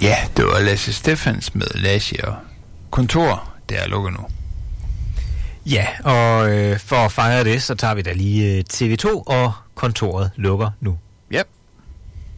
Ja, det var Lasse Steffens med Lasse og Kontor, der lukker nu. Ja, og for at fejre det, så tager vi da lige TV2, og Kontoret lukker nu.